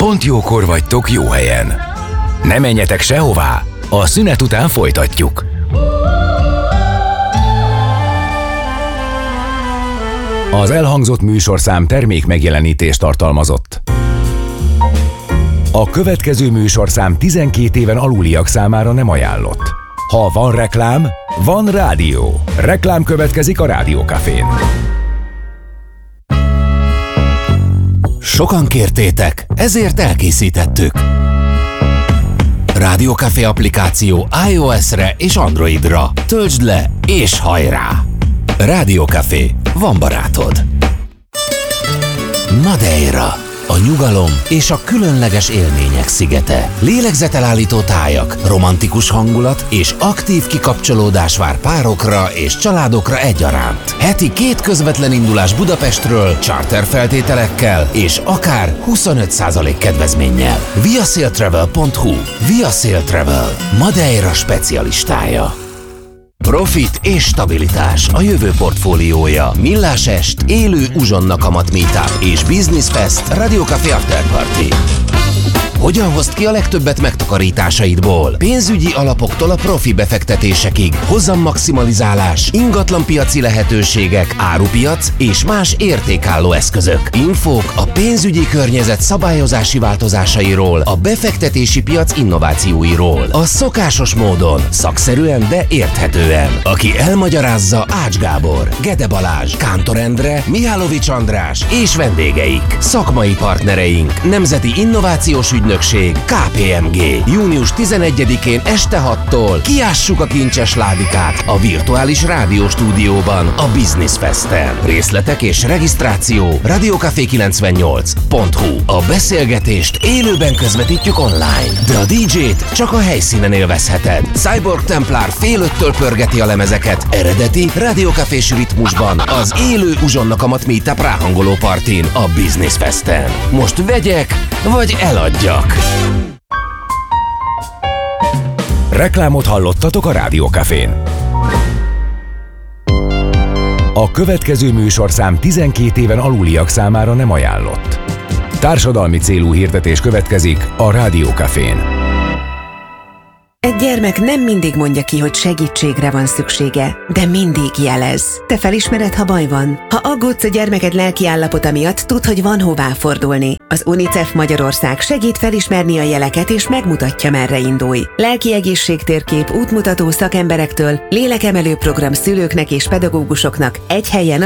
Pont jókor vagytok jó helyen. Ne menjetek sehová, a szünet után folytatjuk. Az elhangzott műsorszám termék megjelenítést tartalmazott. A következő műsorszám 12 éven aluliak számára nem ajánlott. Ha van reklám, van rádió. Reklám következik a Rádió Cafén. Sokan kértétek, ezért elkészítettük. Rádió Café applikáció iOS-re és Androidra. Töltsd le és hajrá! Rádió Café, van barátod. Madeira. A nyugalom és a különleges élmények szigete. Lélegzetelállító tájak, romantikus hangulat és aktív kikapcsolódás vár párokra és családokra egyaránt. Heti 2 közvetlen indulás Budapestről, charter feltételekkel és akár 25% kedvezménnyel. viasailtravel.hu. Via Travel, Madeira specialistája. Profit és stabilitás a jövő portfóliója. Millás est, élő uzsonna kamat meetup és Business Fest Rádió Café After Party. Hogyan hozd ki a legtöbbet megtakarításaidból? Pénzügyi alapoktól a profi befektetésekig, hozammaximalizálás, ingatlanpiaci lehetőségek, árupiac és más értékálló eszközök. Infók a pénzügyi környezet szabályozási változásairól, a befektetési piac innovációiról. A szokásos módon, szakszerűen, de érthetően. Aki elmagyarázza, Ács Gábor, Gede Balázs, Kántor Endre, Mihálovics András és vendégeik. Szakmai partnereink, Nemzeti Innovációs Ügynökség, KPMG. Június 11-én este 6-tól kiássuk a kincses ládikát a virtuális rádióstúdióban, a Business Festen. Részletek és regisztráció radiocafé98.hu. A beszélgetést élőben közvetítjük online, de a DJ-t csak a helyszínen élvezheted. Cyborg Templar fél 5-től pörgeti a lemezeket eredeti rádiókafés ritmusban az élő uzsonna kamat meetup ráhangoló partin, a Business Festen. Most vegyek vagy eladjak. Reklámot hallottatok a Rádió Cafén. A következő műsorszám 12 éven aluliak számára nem ajánlott. Társadalmi célú hirdetés következik a Rádió Cafén. Egy gyermek nem mindig mondja ki, hogy segítségre van szüksége, de mindig jelez. Te felismered, ha baj van? Ha aggódsz a gyermeked lelki állapota miatt, tudd, hogy van hová fordulni. Az UNICEF Magyarország segít felismerni a jeleket és megmutatja, merre indulj. Lelki egészségtérkép, útmutató szakemberektől, lélekemelő program szülőknek és pedagógusoknak egy helyen